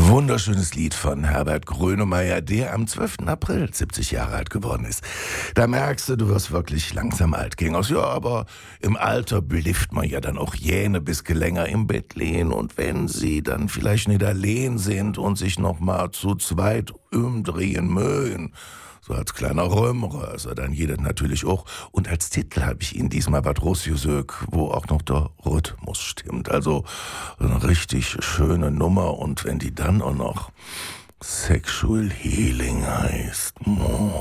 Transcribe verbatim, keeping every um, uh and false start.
Wunderschönes Lied von Herbert Grönemeyer, der am zwölften April siebzig Jahre alt geworden ist. Da merkst du, du wirst wirklich langsam alt, Gingers. Ja, aber im Alter blifft man ja dann auch jene bis länger im Bett lehnen. Und wenn sie dann vielleicht nicht allein sind und sich noch mal zu zweit umdrehen mögen, so als kleiner Römer, also dann jeder natürlich auch. Und als Titel habe ich Ihnen diesmal was rausgesucht, wo auch noch der Rhythmus stimmt. Also eine richtig schöne Nummer. Und wenn die dann auch noch Sexual Healing heißt, oh.